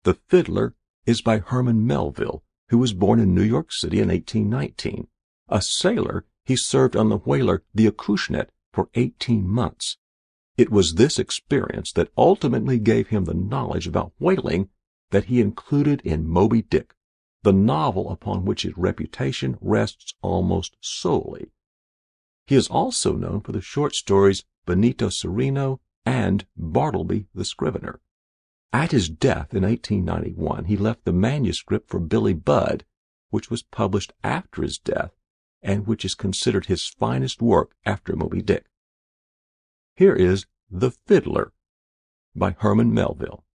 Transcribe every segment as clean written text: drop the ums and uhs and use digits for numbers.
The Fiddler is by Herman Melville, who was born in New York City in 1819. A sailor, he served on the whaler the Acushnet for 18 months. It was this experience that ultimately gave him the knowledge about whaling that he included in Moby Dick, the novel upon which his reputation rests almost solely. He is also known for the short stories Benito Cereno and Bartleby the Scrivener. At his death in 1891, he left the manuscript for Billy Budd, which was published after his death and which is considered his finest work after Moby Dick. Here is The Fiddler by Herman Melville.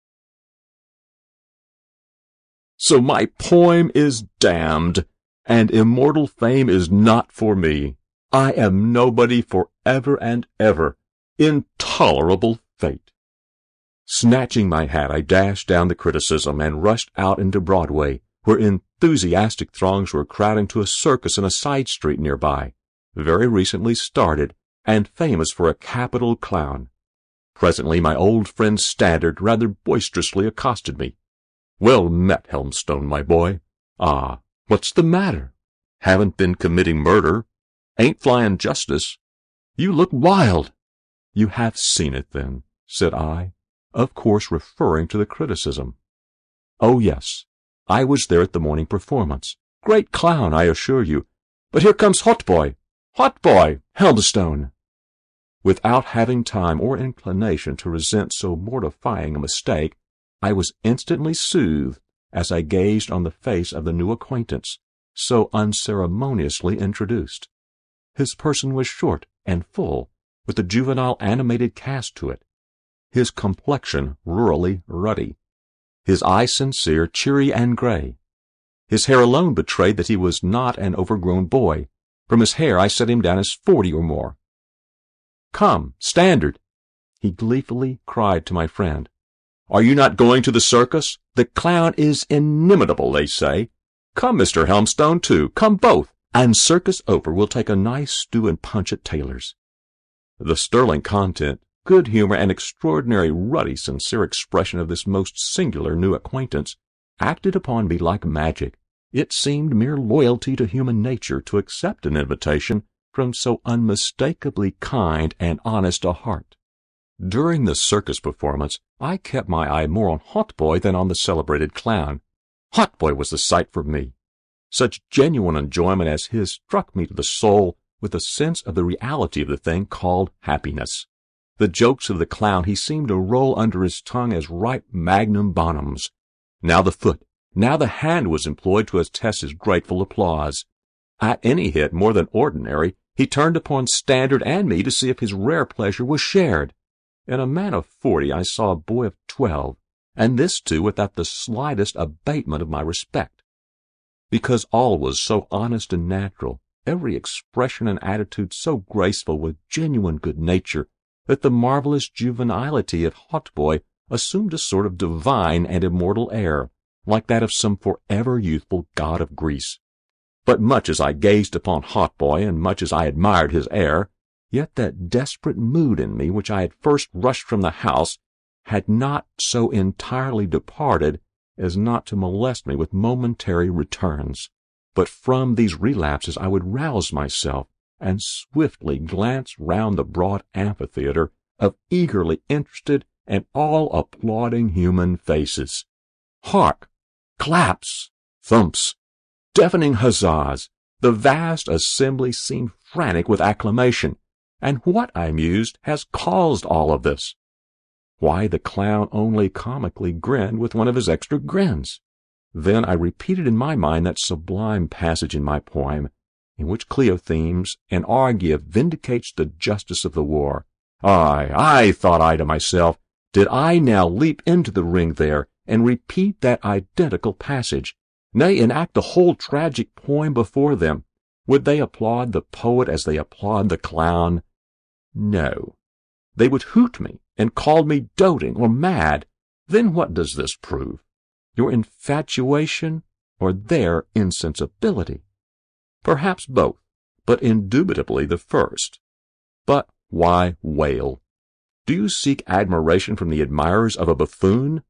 So my poem is damned, and immortal fame is not for me. I am nobody for ever and ever. Intolerable fate. Snatching my hat, I dashed down the criticism and rushed out into Broadway, where enthusiastic throngs were crowding to a circus in a side street nearby, very recently started and famous for a capital clown. Presently my old friend Standard rather boisterously accosted me. "Well met, Helmstone, my boy. Ah, what's the matter? Haven't been committing murder? Ain't flying justice? You look wild." "You have seen it, then," said I, of course referring to the criticism. "Oh, yes. I was there at the morning performance. Great clown, I assure you. But here comes Hautboy. Hautboy, Helmstone." Without having time or inclination to resent so mortifying a mistake, I was instantly soothed as I gazed on the face of the new acquaintance, so unceremoniously introduced. His person was short and full, with a juvenile animated cast to it. His complexion rurally ruddy. His eye sincere, cheery, and gray. His hair alone betrayed that he was not an overgrown boy. From his hair I set him down as 40 or more. "Come, Standard," he gleefully cried to my friend. "Are you not going to the circus? The clown is inimitable, they say. Come, Mr. Helmstone, too. Come both. And circus over, we'll take a nice stew and punch at Taylor's." The sterling content, good humor, and extraordinary ruddy, sincere expression of this most singular new acquaintance acted upon me like magic. It seemed mere loyalty to human nature to accept an invitation from so unmistakably kind and honest a heart. During the circus performance, I kept my eye more on Hautboy than on the celebrated clown. Hautboy was the sight for me. Such genuine enjoyment as his struck me to the soul with a sense of the reality of the thing called happiness. The jokes of the clown he seemed to roll under his tongue as ripe magnum bonums. Now the foot, now the hand was employed to attest his grateful applause. At any hit more than ordinary, he turned upon Standard and me to see if his rare pleasure was shared. In a man of 40 I saw a boy of 12, and this too without the slightest abatement of my respect. Because all was so honest and natural, every expression and attitude so graceful with genuine good nature, that the marvelous juvenility of Hautboy assumed a sort of divine and immortal air, like that of some forever youthful god of Greece. But much as I gazed upon Hautboy, and much as I admired his air, yet that desperate mood in me which I had first rushed from the house had not so entirely departed as not to molest me with momentary returns. But from these relapses I would rouse myself, and swiftly glance round the broad amphitheater of eagerly interested and all applauding human faces. Hark! Claps! Thumps! Deafening huzzas! The vast assembly seemed frantic with acclamation. And what, I mused, has caused all of this? Why, the clown only comically grinned with one of his extra grins. Then I repeated in my mind that sublime passage in my poem, in which Cleothemes and Argia vindicates the justice of the war. Aye, thought I to myself, did I now leap into the ring there and repeat that identical passage, nay, enact the whole tragic poem before them, would they applaud the poet as they applaud the clown? No. They would hoot me and call me doting or mad. Then what does this prove? Your infatuation or their insensibility? Perhaps both, but indubitably the first. But why wail? Do you seek admiration from the admirers of a buffoon?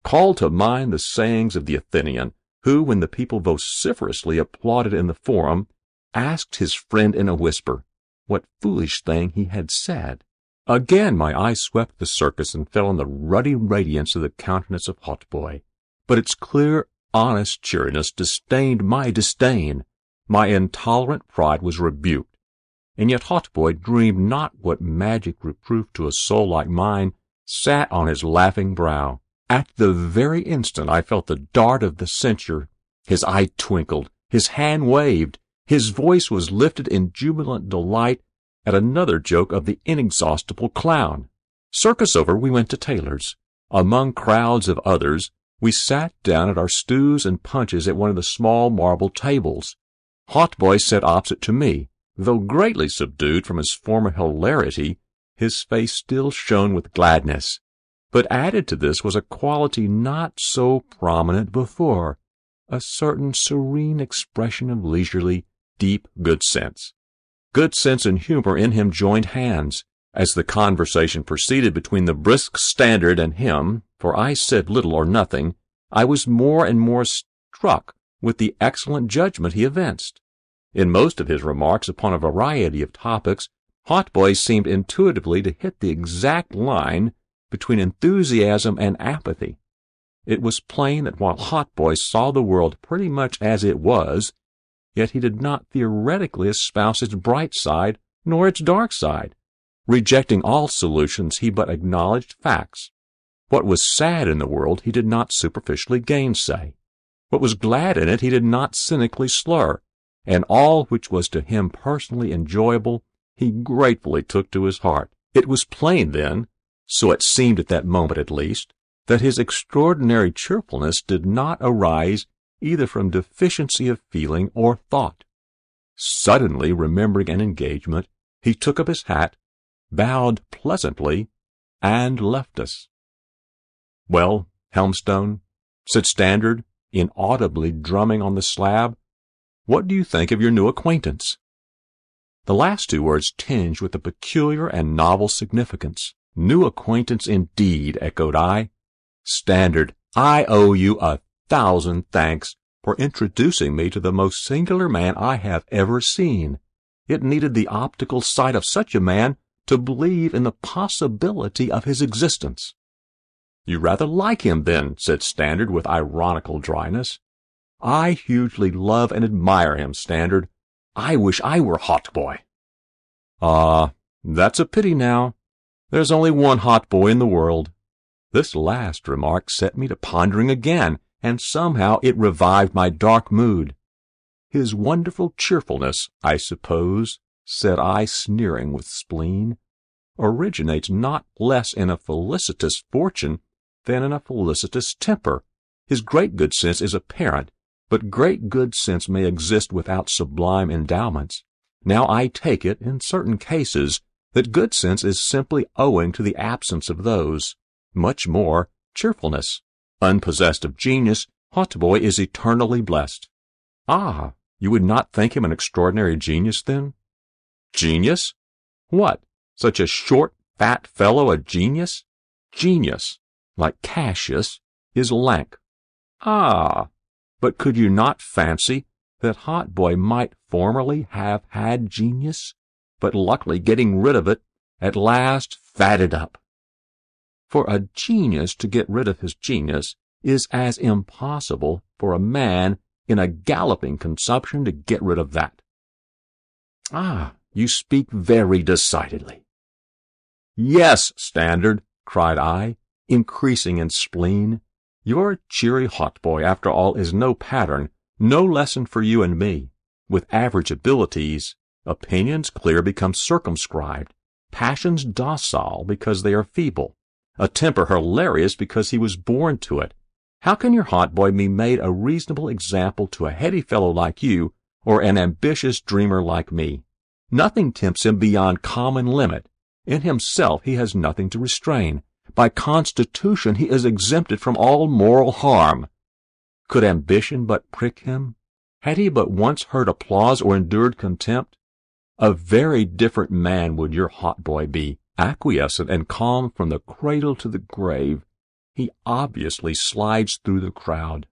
called to mind the sayings of the Athenian, who, when the people vociferously applauded in the forum, asked his friend in a whisper what foolish thing he had said. Again my eye swept the circus and fell on the ruddy radiance of the countenance of Hautboy. But its clear, honest cheeriness disdained my disdain. My intolerant pride was rebuked. And yet Hautboy dreamed not what magic reproof to a soul like mine sat on his laughing brow. At the very instant I felt the dart of the censure, his eye twinkled, his hand waved, his voice was lifted in jubilant delight at another joke of the inexhaustible clown. Circus over, we went to Taylor's. Among crowds of others, we sat down at our stews and punches at one of the small marble tables. Hautboy sat opposite to me. Though greatly subdued from his former hilarity, his face still shone with gladness. But added to this was a quality not so prominent before, a certain serene expression of leisurely, deep good sense. Good sense and humor in him joined hands. As the conversation proceeded between the brisk Standard and him, for I said little or nothing, I was more and more struck with the excellent judgment he evinced. In most of his remarks upon a variety of topics, Hautboy seemed intuitively to hit the exact line between enthusiasm and apathy. It was plain that while Hautboy saw the world pretty much as it was, yet he did not theoretically espouse its bright side nor its dark side. Rejecting all solutions, he but acknowledged facts. What was sad in the world he did not superficially gainsay. What was glad in it he did not cynically slur, and all which was to him personally enjoyable he gratefully took to his heart. It was plain then, so it seemed at that moment at least, that his extraordinary cheerfulness did not arise either from deficiency of feeling or thought. Suddenly remembering an engagement, he took up his hat, bowed pleasantly, and left us. "Well, Helmstone," said Standard, inaudibly drumming on the slab, "what do you think of your new acquaintance?" The last two words tinged with a peculiar and novel significance. "New acquaintance indeed," echoed I. "Standard, I owe you 1,000 thanks for introducing me to the most singular man I have ever seen. It needed the optical sight of such a man to believe in the possibility of his existence." "You rather like him, then," said Standard with ironical dryness. "I hugely love and admire him, Standard. I wish I were Hautboy." "Ah, that's a pity now. There's only one Hautboy in the world." This last remark set me to pondering again, and somehow it revived my dark mood. "His wonderful cheerfulness, I suppose," said I, sneering with spleen, "originates not less in a felicitous fortune than in a felicitous temper. His great good sense is apparent, but great good sense may exist without sublime endowments. Now I take it, in certain cases, that good sense is simply owing to the absence of those. Much more, cheerfulness. Unpossessed of genius, Hautboy is eternally blessed." "Ah, you would not think him an extraordinary genius, then?" "Genius? What, such a short, fat fellow a genius? Genius, like Cassius, is lank." "Ah, but could you not fancy that Hautboy might formerly have had genius, but luckily getting rid of it, at last fatted up?" For a genius to get rid of his genius is as impossible for a man in a galloping consumption to get rid of that. "Ah, you speak very decidedly." "Yes, Standard," cried I, increasing in spleen. "Your cheery Hautboy, after all, is no pattern, no lesson for you and me. With average abilities, opinions clear become circumscribed, passions docile because they are feeble, a temper hilarious because he was born to it. How can your Hautboy be made a reasonable example to a heady fellow like you or an ambitious dreamer like me? Nothing tempts him beyond common limit. In himself he has nothing to restrain. By constitution he is exempted from all moral harm. Could ambition but prick him? Had he but once heard applause or endured contempt? A very different man would your Hautboy be, acquiescent and calm from the cradle to the grave. He obviously slides through the crowd.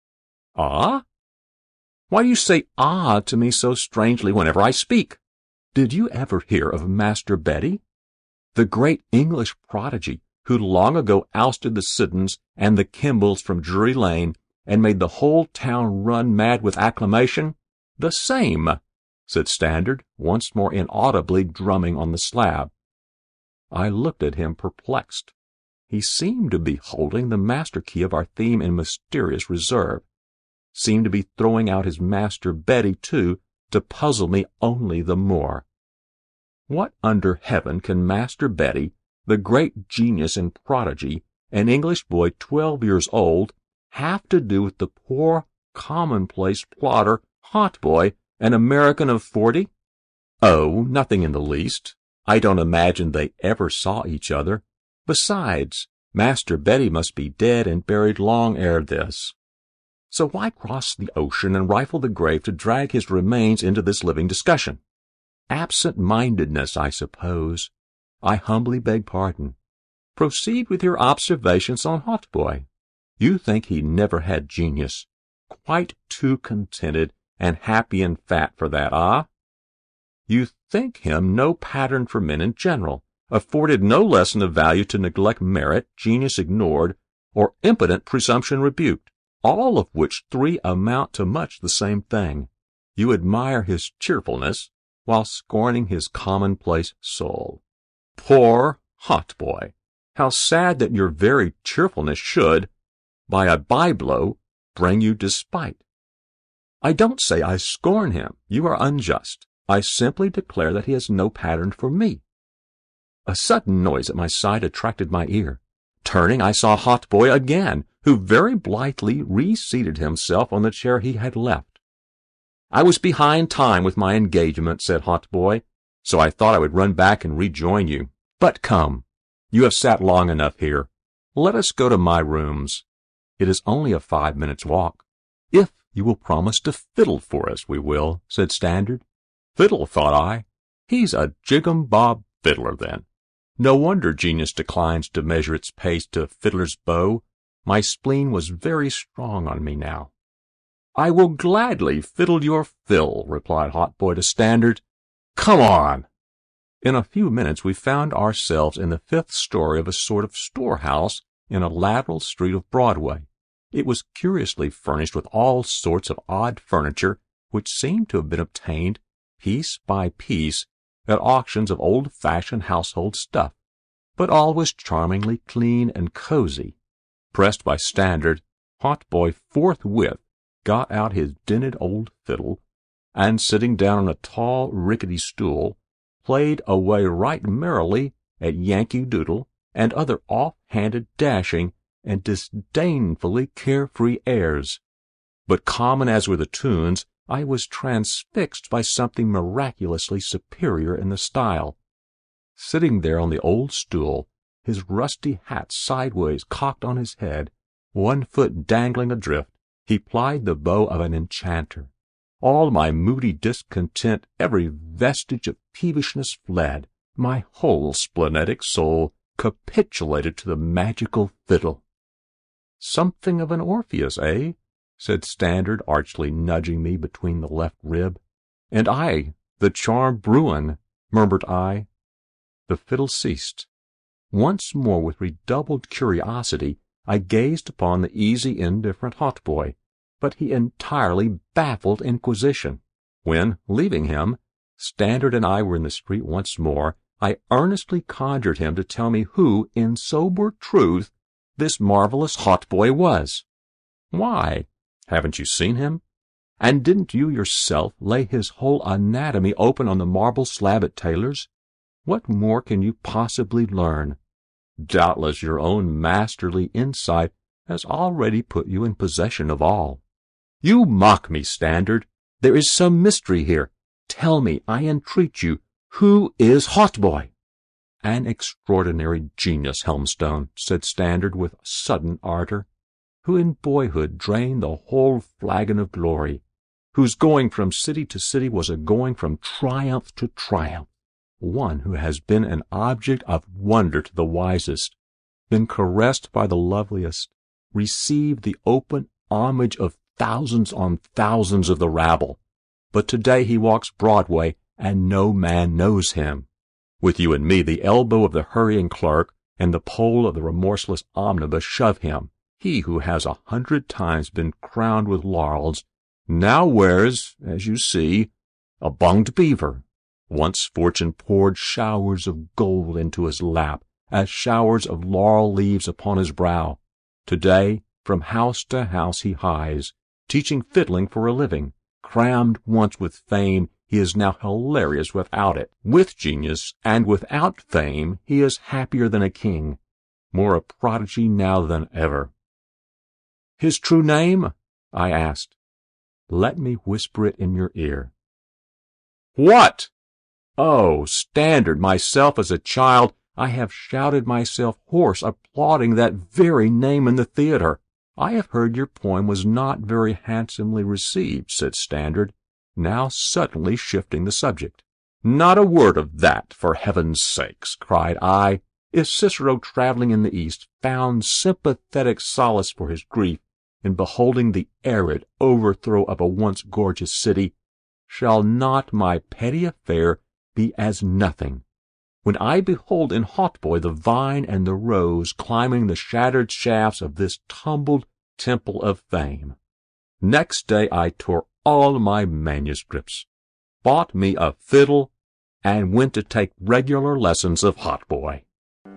Ah? Why do you say ah to me so strangely whenever I speak? Did you ever hear of Master Betty, the great English prodigy who long ago ousted the Siddons and the Kimballs from Drury Lane and made the whole town run mad with acclamation? The same, said Standard, once more inaudibly drumming on the slab. I looked at him perplexed. He seemed to be holding the master key of our theme in mysterious reserve, seemed to be throwing out his Master Betty, too, to puzzle me only the more. What under heaven can Master Betty, the great genius and prodigy, an English boy 12 years old, have to do with the poor, commonplace plodder, hot boy, an American of 40? Oh, nothing in the least. I don't imagine they ever saw each other. Besides, Master Betty must be dead and buried long ere this. So why cross the ocean and rifle the grave to drag his remains into this living discussion? Absent-mindedness, I suppose. I humbly beg pardon. Proceed with your observations on Hotboy. You think he never had genius. Quite too contented and happy and fat for that, ah? You think him no pattern for men in general, afforded no lesson of value to neglect merit, genius ignored, or impotent presumption rebuked, all of which three amount to much the same thing. You admire his cheerfulness, while scorning his commonplace soul. Poor Hotboy! How sad that your very cheerfulness should, by a bye-blow, bring you despite. I don't say I scorn him. You are unjust. I simply declare that he has no pattern for me. A sudden noise at my side attracted my ear. Turning, I saw Hotboy again, who very blithely reseated himself on the chair he had left. I was behind time with my engagement, said Hotboy, so I thought I would run back and rejoin you. But come, you have sat long enough here. Let us go to my rooms. It is only a 5 minutes' walk. If you will promise to fiddle for us, we will, said Standard. Fiddle, thought I. He's a jig-em-bob fiddler, then. No wonder genius declines to measure its pace to a fiddler's bow. My spleen was very strong on me now. I will gladly fiddle your fill, replied Hotboy to Standard. Come on! In a few minutes we found ourselves in the 5th story of a sort of storehouse in a lateral street of Broadway. It was curiously furnished with all sorts of odd furniture, which seemed to have been obtained, piece by piece, at auctions of old-fashioned household stuff, but all was charmingly clean and cozy. Pressed by Standard, Hotboy forthwith got out his dented old fiddle, and sitting down on a tall, rickety stool, played away right merrily at Yankee Doodle and other off-handed dashing and disdainfully carefree airs. But common as were the tunes, I was transfixed by something miraculously superior in the style. Sitting there on the old stool, his rusty hat sideways cocked on his head, one foot dangling adrift, he plied the bow of an enchanter. All my moody discontent, every vestige of peevishness fled. My whole splenetic soul capitulated to the magical fiddle. Something of an Orpheus, eh? Said Standard, archly nudging me between the left rib. And I, the charmed Bruin, murmured I. The fiddle ceased. Once more, with redoubled curiosity, I gazed upon the easy, indifferent Hotboy, but he entirely baffled inquisition. When, leaving him, Standard and I were in the street once more, I earnestly conjured him to tell me who, in sober truth, this marvelous Hotboy was. Why? Haven't you seen him? And didn't you yourself lay his whole anatomy open on the marble slab at Taylor's? What more can you possibly learn? Doubtless your own masterly insight has already put you in possession of all. You mock me, Standard. There is some mystery here. Tell me, I entreat you, who is Hotboy? An extraordinary genius, Helmstone, said Standard with sudden ardor, who in boyhood drained the whole flagon of glory, whose going from city to city was a going from triumph to triumph, one who has been an object of wonder to the wisest. been caressed by the loveliest, received the open homage of thousands on thousands of the rabble. But today he walks Broadway, and no man knows him. With you and me, the elbow of the hurrying clerk and the pole of the remorseless omnibus shove him. He who has 100 times been crowned with laurels now wears, as you see, a bunged beaver. Once fortune poured showers of gold into his lap, as showers of laurel leaves upon his brow. Today, from house to house he hies, teaching fiddling for a living. Crammed once with fame, he is now hilarious without it. With genius and without fame, he is happier than a king, more a prodigy now than ever. His true name? I asked. Let me whisper it in your ear. What? Oh, Standard, myself as a child, I have shouted myself hoarse applauding that very name in the theater. I have heard your poem was not very handsomely received, said Standard, now suddenly shifting the subject. Not a word of that, for heaven's sakes, cried I. If Cicero, traveling in the East, found sympathetic solace for his grief in beholding the arid overthrow of a once gorgeous city, shall not my petty affair be as nothing when I behold in Hautboy the vine and the rose climbing the shattered shafts of this tumbled temple of fame? Next day I tore all my manuscripts, bought me a fiddle, and went to take regular lessons of Hautboy.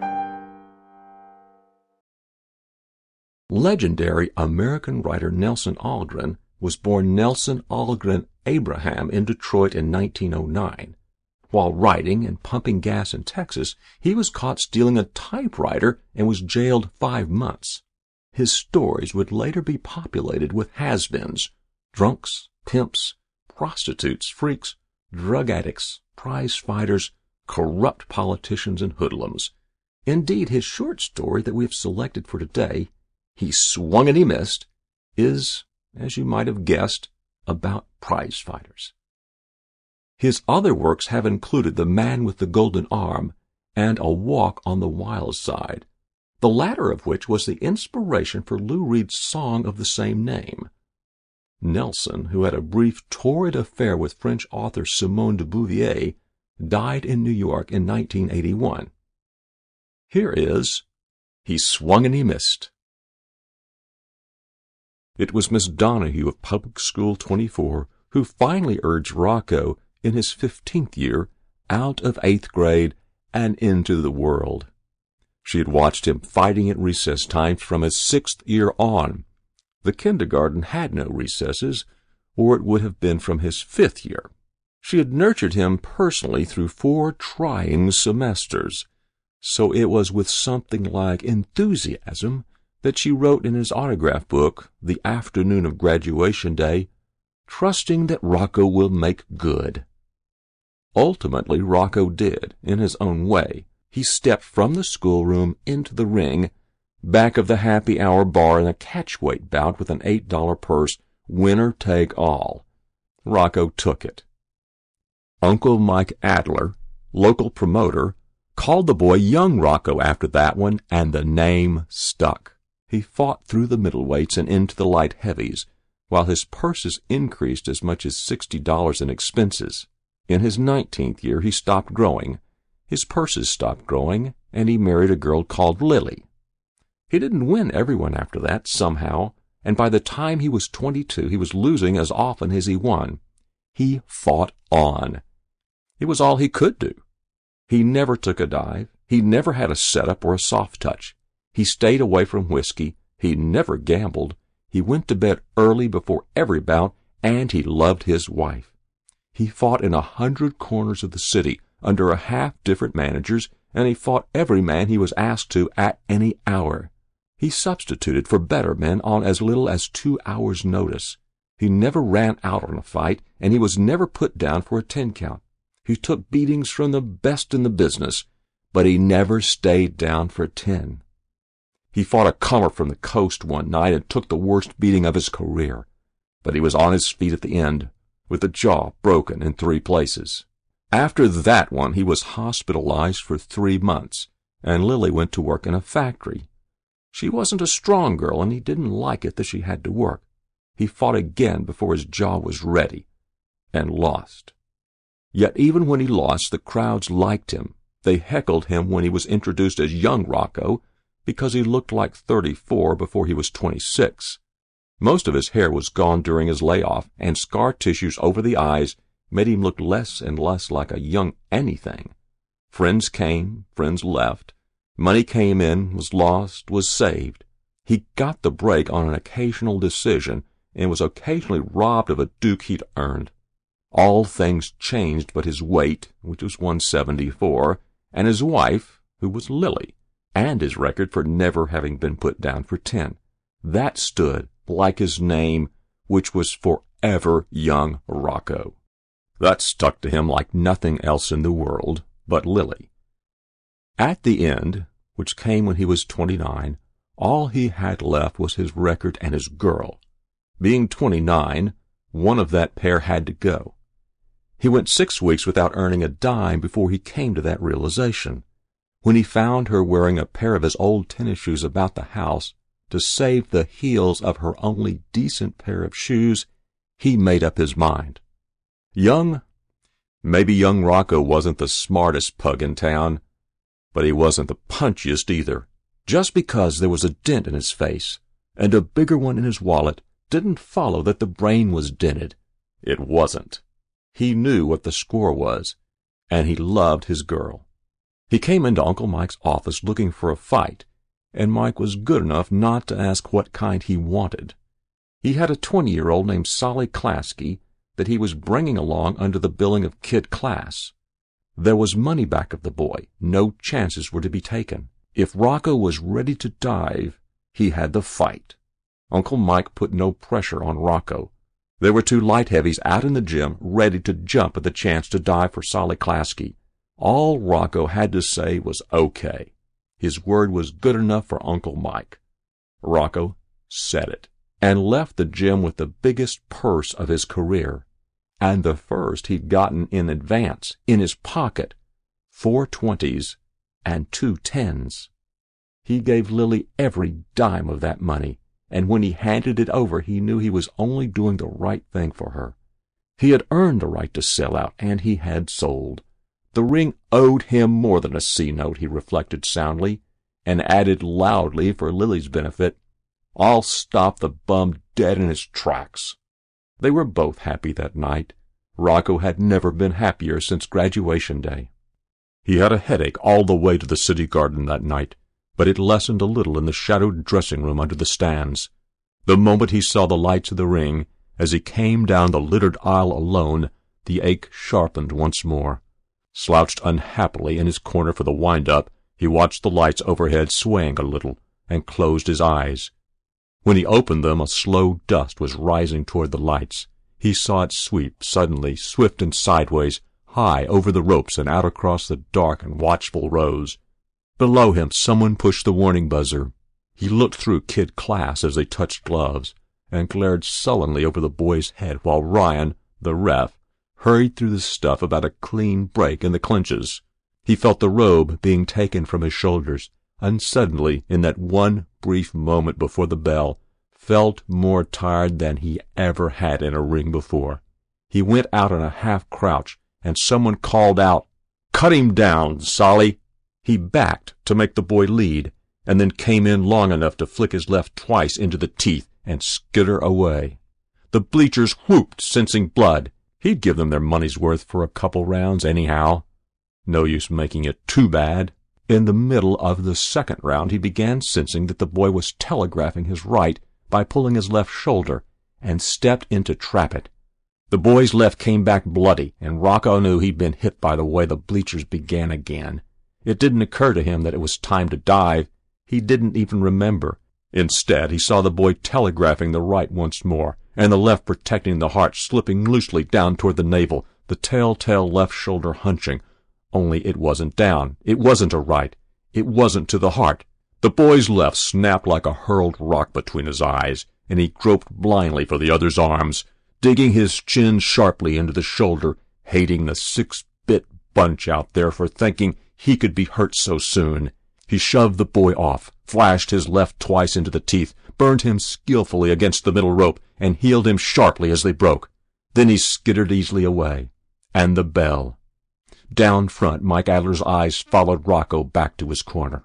Legendary American writer Nelson Algren was born Nelson Algren Abraham in Detroit in 1909. While riding and pumping gas in Texas, he was caught stealing a typewriter and was jailed 5 months. His stories would later be populated with has-beens, drunks, pimps, prostitutes, freaks, drug addicts, prize fighters, corrupt politicians, and hoodlums. Indeed, his short story that we have selected for today, He Swung and He Missed, is, as you might have guessed, about prize fighters. His other works have included The Man with the Golden Arm and A Walk on the Wild Side, the latter of which was the inspiration for Lou Reed's song of the same name. Nelson, who had a brief torrid affair with French author Simone de Beauvoir, died in New York in 1981. Here is He Swung and He Missed. It was Miss Donahue of Public School 24 who finally urged Rocco, in his 15th year, out of 8th grade and into the world. She had watched him fighting at recess times from his 6th year on. The kindergarten had no recesses, or it would have been from his 5th year. She had nurtured him personally through 4 trying semesters, so it was with something like enthusiasm that she wrote in his autograph book, the afternoon of graduation day, trusting that Rocco will make good. Ultimately, Rocco did, in his own way. He stepped from the schoolroom into the ring, back of the happy hour bar in a catchweight bout with an $8 purse, winner take all. Rocco took it. Uncle Mike Adler, local promoter, called the boy Young Rocco after that one, and the name stuck. He fought through the middleweights and into the light heavies, while his purses increased as much as $60 in expenses. In his 19th year, he stopped growing, his purses stopped growing, and he married a girl called Lily. He didn't win everyone after that, somehow, and by the time he was 22, he was losing as often as he won. He fought on. It was all he could do. He never took a dive. He never had a setup or a soft touch. He stayed away from whiskey. He never gambled. He went to bed early before every bout, and he loved his wife. He fought in 100 corners of the city under a half different managers, and he fought every man he was asked to at any hour. He substituted for better men on as little as 2 hours' notice. He never ran out on a fight, and he was never put down for a 10 count. He took beatings from the best in the business, but he never stayed down for 10. He fought a comer from the coast one night and took the worst beating of his career, but he was on his feet at the end, with the jaw broken in 3 places. After that one, he was hospitalized for 3 months, and Lily went to work in a factory. She wasn't a strong girl, and he didn't like it that she had to work. He fought again before his jaw was ready, and lost. Yet even when he lost, the crowds liked him. They heckled him when he was introduced as young Rocco, because he looked like 34 before he was 26. Most of his hair was gone during his layoff, and scar tissues over the eyes made him look less and less like a young anything. Friends came, friends left. Money came in, was lost, was saved. He got the break on an occasional decision, and was occasionally robbed of a duke he'd earned. All things changed but his weight, which was 174, and his wife, who was Lily, and his record for never having been put down for 10. That stood, like his name, which was Forever Young Rocco. That stuck to him like nothing else in the world but Lily. At the end, which came when he was 29, all he had left was his record and his girl. Being 29, one of that pair had to go. He went 6 weeks without earning a dime before he came to that realization. When he found her wearing a pair of his old tennis shoes about the house to save the heels of her only decent pair of shoes, he made up his mind. Maybe young Rocco wasn't the smartest pug in town, but he wasn't the punchiest either. Just because there was a dent in his face and a bigger one in his wallet didn't follow that the brain was dented. It wasn't. He knew what the score was, and he loved his girl. He came into Uncle Mike's office looking for a fight, and Mike was good enough not to ask what kind he wanted. He had a 20-year-old named Solly Klasky that he was bringing along under the billing of Kid Class. There was money back of the boy. No chances were to be taken. If Rocco was ready to dive, he had the fight. Uncle Mike put no pressure on Rocco. There were 2 light heavies out in the gym ready to jump at the chance to dive for Solly Klasky. All Rocco had to say was okay. His word was good enough for Uncle Mike. Rocco said it, and left the gym with the biggest purse of his career, and the first he'd gotten in advance, in his pocket, 4 20s and 2 10s. He gave Lily every dime of that money, and when he handed it over he knew he was only doing the right thing for her. He had earned the right to sell out, and he had sold. The ring owed him more than a C-note, he reflected soundly, and added loudly for Lily's benefit, "I'll stop the bum dead in his tracks." They were both happy that night. Rocco had never been happier since graduation day. He had a headache all the way to the city garden that night, but it lessened a little in the shadowed dressing room under the stands. The moment he saw the lights of the ring, as he came down the littered aisle alone, the ache sharpened once more. Slouched unhappily in his corner for the wind-up, he watched the lights overhead swaying a little, and closed his eyes. When he opened them, a slow dust was rising toward the lights. He saw it sweep suddenly, swift and sideways, high over the ropes and out across the dark and watchful rows. Below him, someone pushed the warning buzzer. He looked through Kid Class as they touched gloves, and glared sullenly over the boy's head while Ryan, the ref, hurried through the stuff about a clean break in the clinches. He felt the robe being taken from his shoulders, and suddenly, in that one brief moment before the bell, felt more tired than he ever had in a ring before. He went out in a half-crouch, and someone called out, "Cut him down, Solly!" He backed to make the boy lead, and then came in long enough to flick his left twice into the teeth and skitter away. The bleachers whooped, sensing blood. He'd give them their money's worth for a couple rounds anyhow. No use making it too bad. In the middle of the second round, he began sensing that the boy was telegraphing his right by pulling his left shoulder, and stepped in to trap it. The boy's left came back bloody, and Rocco knew he'd been hit by the way the bleachers began again. It didn't occur to him that it was time to dive. He didn't even remember. Instead, he saw the boy telegraphing the right once more, and the left protecting the heart, slipping loosely down toward the navel, the telltale left shoulder hunching. Only it wasn't down. It wasn't a right. It wasn't to the heart. The boy's left snapped like a hurled rock between his eyes, and he groped blindly for the other's arms, digging his chin sharply into the shoulder, hating the 6-bit bunch out there for thinking he could be hurt so soon. He shoved the boy off, flashed his left twice into the teeth, burned him skillfully against the middle rope, and heeled him sharply as they broke. Then he skittered easily away. And the bell. Down front, Mike Adler's eyes followed Rocco back to his corner.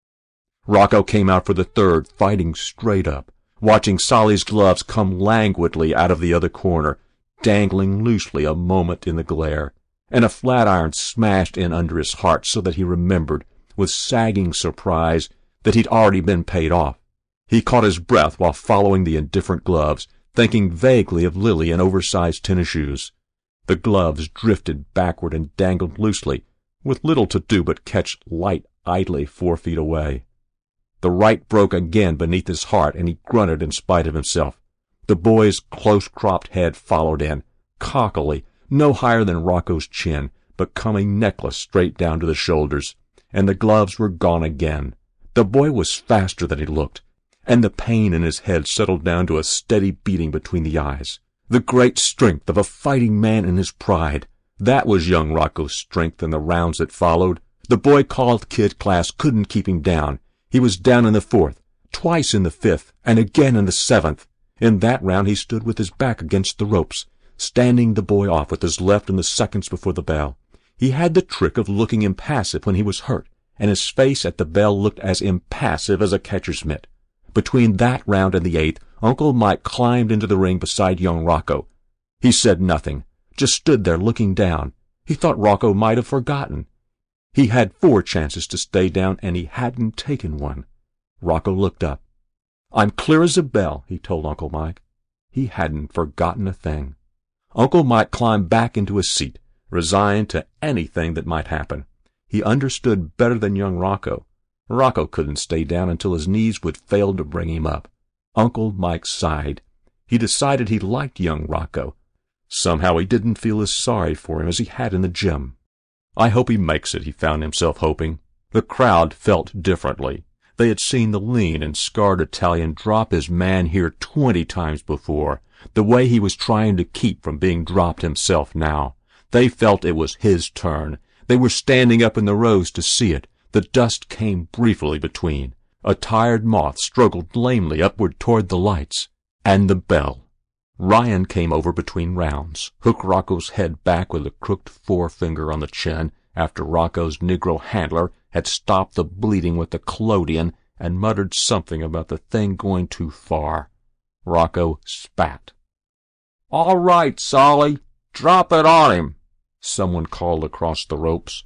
Rocco came out for the third, fighting straight up, watching Solly's gloves come languidly out of the other corner, dangling loosely a moment in the glare, and a flat iron smashed in under his heart so that he remembered, with sagging surprise, that he'd already been paid off. He caught his breath while following the indifferent gloves, thinking vaguely of Lily in oversized tennis shoes. The gloves drifted backward and dangled loosely, with little to do but catch light idly 4 feet away. The right broke again beneath his heart, and he grunted in spite of himself. The boy's close-cropped head followed in, cockily, no higher than Rocco's chin, but coming necklace straight down to the shoulders, and the gloves were gone again. The boy was faster than he looked, and the pain in his head settled down to a steady beating between the eyes. The great strength of a fighting man in his pride. That was young Rocco's strength in the rounds that followed. The boy called Kid Class couldn't keep him down. He was down in the fourth, twice in the fifth, and again in the seventh. In that round he stood with his back against the ropes, standing the boy off with his left in the seconds before the bell. He had the trick of looking impassive when he was hurt, and his face at the bell looked as impassive as a catcher's mitt. Between that round and the eighth, Uncle Mike climbed into the ring beside young Rocco. He said nothing, just stood there looking down. He thought Rocco might have forgotten. He had 4 chances to stay down, and he hadn't taken one. Rocco looked up. "I'm clear as a bell," he told Uncle Mike. He hadn't forgotten a thing. Uncle Mike climbed back into his seat, resigned to anything that might happen. He understood better than young Rocco. Rocco couldn't stay down until his knees would fail to bring him up. Uncle Mike sighed. He decided he liked young Rocco. Somehow he didn't feel as sorry for him as he had in the gym. "I hope he makes it," he found himself hoping. The crowd felt differently. They had seen the lean and scarred Italian drop his man here 20 times before, the way he was trying to keep from being dropped himself now. They felt it was his turn. They were standing up in the rows to see it. The dust came briefly between. A tired moth struggled lamely upward toward the lights. And the bell. Ryan came over between rounds, hooked Rocco's head back with a crooked forefinger on the chin after Rocco's Negro handler had stopped the bleeding with the collodion and muttered something about the thing going too far. Rocco spat. "All right, Solly, drop it on him," someone called across the ropes.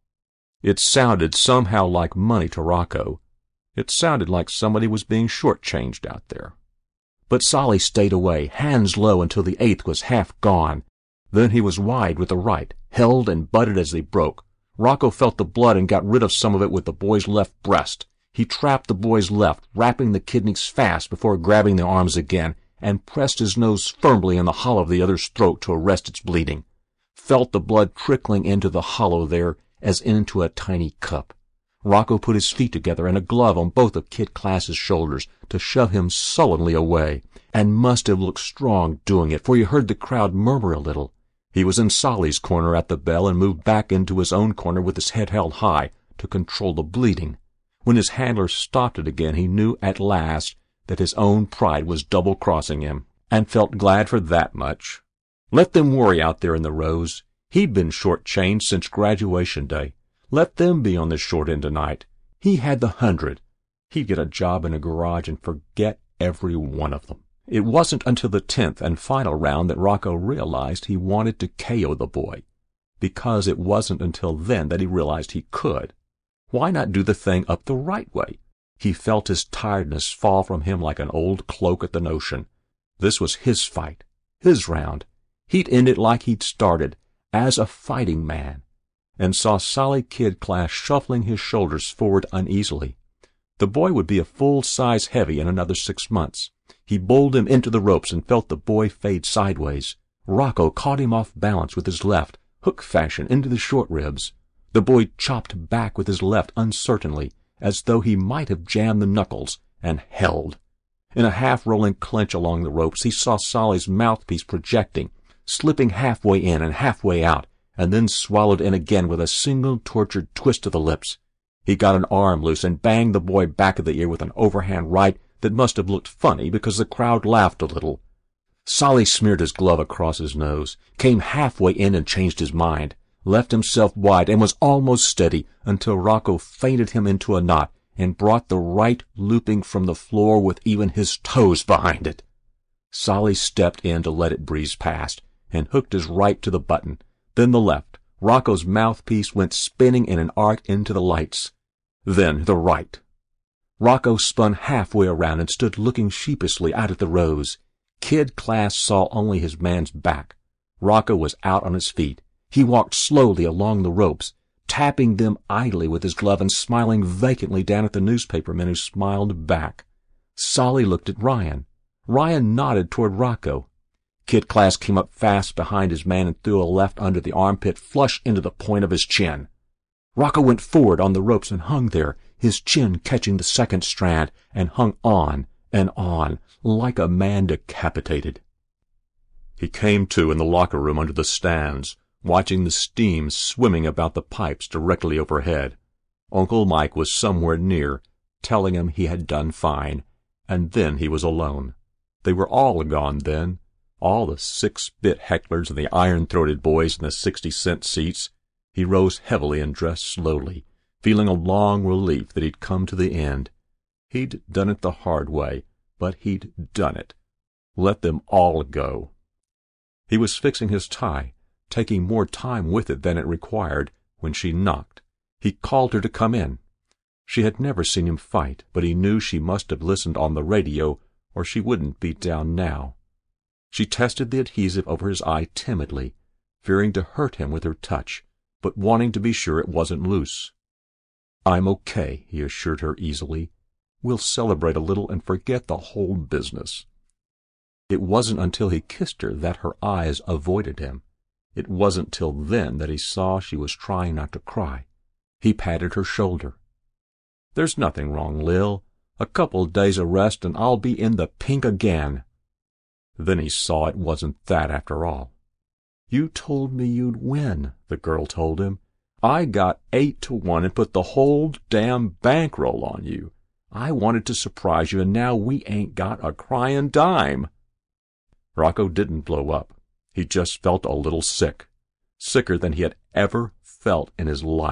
It sounded somehow like money to Rocco. It sounded like somebody was being shortchanged out there. But Solly stayed away, hands low until the eighth was half gone. Then he was wide with the right, held and butted as they broke. Rocco felt the blood and got rid of some of it with the boy's left breast. He trapped the boy's left, wrapping the kidneys fast before grabbing the arms again, and pressed his nose firmly in the hollow of the other's throat to arrest its bleeding. Felt the blood trickling into the hollow there as into a tiny cup. Rocco put his feet together and a glove on both of Kid Class's shoulders to shove him sullenly away, and must have looked strong doing it, for he heard the crowd murmur a little. He was in Solly's corner at the bell and moved back into his own corner with his head held high to control the bleeding. When his handler stopped it again, he knew at last that his own pride was double-crossing him, and felt glad for that much. Let them worry out there in the rows. He'd been short-changed since graduation day. Let them be on the short end tonight. He had the 100. He'd get a job in a garage and forget every one of them. It wasn't until the 10th and final round that Rocco realized he wanted to KO the boy, because it wasn't until then that he realized he could. Why not do the thing up the right way? He felt his tiredness fall from him like an old cloak at the notion. This was his fight, his round. He'd end it like he'd started, as a fighting man, and saw Solly Kid Class shuffling his shoulders forward uneasily. The boy would be a full-size heavy in another 6 months. He bowled him into the ropes and felt the boy fade sideways. Rocco caught him off balance with his left, hook fashion into the short ribs. The boy chopped back with his left uncertainly, as though he might have jammed the knuckles, and held. In a half-rolling clinch along the ropes, he saw Solly's mouthpiece projecting, slipping halfway in and halfway out, and then swallowed in again with a single tortured twist of the lips. He got an arm loose and banged the boy back of the ear with an overhand right that must have looked funny because the crowd laughed a little. Solly smeared his glove across his nose, came halfway in and changed his mind, left himself wide and was almost steady until Rocco feinted him into a knot and brought the right looping from the floor with even his toes behind it. Solly stepped in to let it breeze past and hooked his right to the button, then the left. Rocco's mouthpiece went spinning in an arc into the lights. Then the right. Rocco spun halfway around and stood looking sheepishly out at the rows. Kid Class saw only his man's back. Rocco was out on his feet. He walked slowly along the ropes, tapping them idly with his glove and smiling vacantly down at the newspapermen who smiled back. Solly looked at Ryan. Ryan nodded toward Rocco. Kid Class came up fast behind his man and threw a left under the armpit flush into the point of his chin. Rocco went forward on the ropes and hung there, his chin catching the second strand, and hung on and on, like a man decapitated. He came to in the locker room under the stands, watching the steam swimming about the pipes directly overhead. Uncle Mike was somewhere near, telling him he had done fine, and then he was alone. They were all gone then, all the 6-bit hecklers and the iron-throated boys in the 60-cent seats. He rose heavily and dressed slowly, feeling a long relief that he'd come to the end. He'd done it the hard way, but he'd done it. Let them all go. He was fixing his tie, taking more time with it than it required, when she knocked. He called her to come in. She had never seen him fight, but he knew she must have listened on the radio, or she wouldn't be down now. She tested the adhesive over his eye timidly, fearing to hurt him with her touch, but wanting to be sure it wasn't loose. "I'm okay," he assured her easily. "We'll celebrate a little and forget the whole business." It wasn't until he kissed her that her eyes avoided him. It wasn't till then that he saw she was trying not to cry. He patted her shoulder. "There's nothing wrong, Lil. A couple days of rest and I'll be in the pink again." Then he saw it wasn't that after all. "You told me you'd win," the girl told him. "I got 8-1 and put the whole damn bankroll on you. I wanted to surprise you, and now we ain't got a crying dime." Rocco didn't blow up. He just felt a little sick, sicker than he had ever felt in his life.